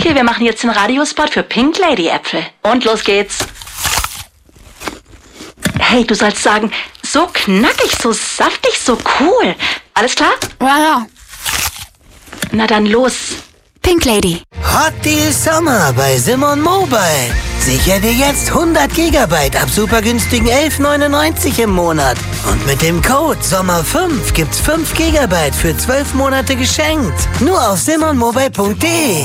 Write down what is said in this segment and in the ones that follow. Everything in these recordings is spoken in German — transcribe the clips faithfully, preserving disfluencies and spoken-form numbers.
Okay, wir machen jetzt den Radiospot für Pink Lady Äpfel. Und los geht's. Hey, du sollst sagen, so knackig, so saftig, so cool. Alles klar? Ja, ja. Na dann los. Pink Lady. Hot Deal Sommer bei Simon Mobile. Sicher dir jetzt hundert Gigabyte ab super günstigen elf neunundneunzig im Monat. Und mit dem Code Sommer fünf gibt's fünf Gigabyte für zwölf Monate geschenkt. Nur auf simon mobile punkt de.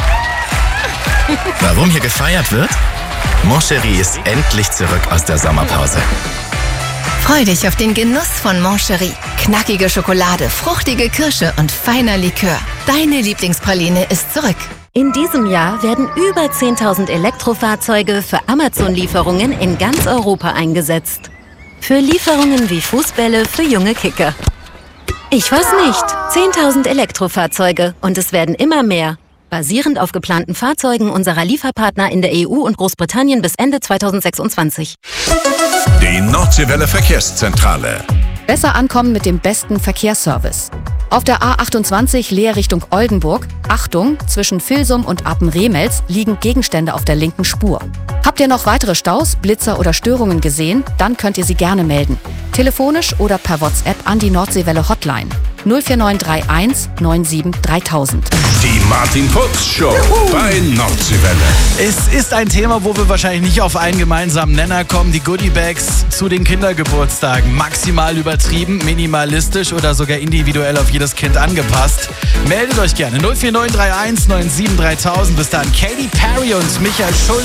Warum hier gefeiert wird? Moncherie ist endlich zurück aus der Sommerpause. Freu dich auf den Genuss von Moncherie. Knackige Schokolade, fruchtige Kirsche und feiner Likör. Deine Lieblingspraline ist zurück. In diesem Jahr werden über zehntausend Elektrofahrzeuge für Amazon-Lieferungen in ganz Europa eingesetzt. Für Lieferungen wie Fußbälle für junge Kicker. Ich weiß nicht, zehntausend Elektrofahrzeuge und es werden immer mehr. Basierend auf geplanten Fahrzeugen unserer Lieferpartner in der E U und Großbritannien bis Ende zweitausendsechsundzwanzig. Die Nordseewelle Verkehrszentrale. Besser ankommen mit dem besten Verkehrsservice. Auf der A achtundzwanzig Leer Richtung Oldenburg, Achtung, zwischen Vilsum und Apen-Remels liegen Gegenstände auf der linken Spur. Habt ihr noch weitere Staus, Blitzer oder Störungen gesehen? Dann könnt ihr sie gerne melden. Telefonisch oder per WhatsApp an die Nordseewelle Hotline null vier neun drei eins neun sieben dreitausend. Die Martin Putz Show bei Nordseewelle. Es ist ein Thema, wo wir wahrscheinlich nicht auf einen gemeinsamen Nenner kommen. Die Goodiebags zu den Kindergeburtstagen. Maximal übertrieben, minimalistisch oder sogar individuell auf jedes Kind angepasst. Meldet euch gerne null vier neun drei eins neun sieben dreitausend. Bis dann Katy Perry und Michael Schulz.